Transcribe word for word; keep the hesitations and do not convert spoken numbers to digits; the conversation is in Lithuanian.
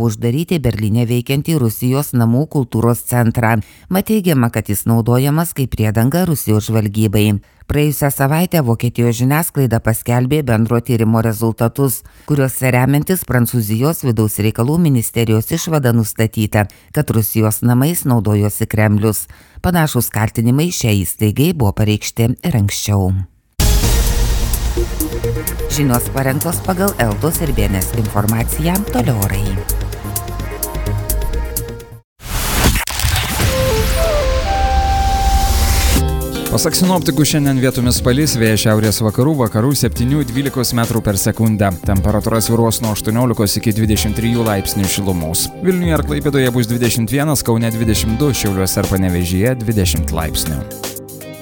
planavo uždaryti Berlyne veikiantį Rusijos namų kultūros centrą. Mat teigiama, kad jis naudojamas kaip priedanga Rusijos žvalgybai. Praėjusią savaitę Vokietijos žiniasklaida paskelbė bendro tyrimo rezultatus, kuriuose remiantis Prancūzijos vidaus reikalų ministerijos išvada nustatyta, kad Rusijos namais naudojosi Kremlius. Panašūs kaltinimai šiai įstaigai buvo pareikšti ir anksčiau. Žinios parengtos pagal Eltos ir Bėnės informaciją, toliau orai. Pasak sinoptikų, šiandien vietomis palis, vėjas šiaurės vakarų, vakarų septyni dvylika metrų per sekundę. Temperatūra svyruos nuo aštuoniolikos iki dvidešimt trijų laipsnių šilumos. Vilniuje ir Klaipėdoje bus dvidešimt vienas, Kaune dvidešimt du, Šiauliuose ir Panevėžyje dvidešimt laipsnių.